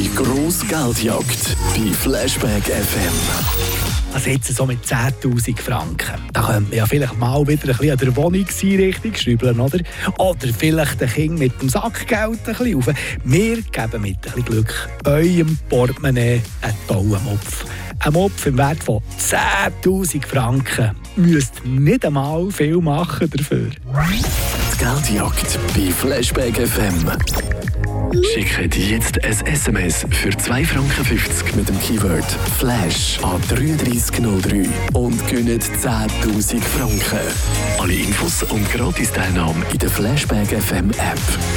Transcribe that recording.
Die grosse Geldjagd bei Flashback FM. Also jetzt so mit 10'000 Franken. Da könnte man ja vielleicht mal wieder ein bisschen an der Wohnungseinrichtung schrauben, oder? Oder vielleicht ein Kind mit dem Sackgeld ein bisschen rauf. Wir geben mit ein bisschen Glück eurem Portemonnaie einen tollen Mopf. Ein Mopf im Wert von 10'000 Franken. Müsst nicht einmal viel machen dafür. Die Geldjagd bei Flashback FM. Schickt jetzt ein SMS für 2,50 Franken mit dem Keyword Flash an 3303 und gönnt 10'000 Franken. Alle Infos und Gratis-Teilnahme in der Flashback FM App.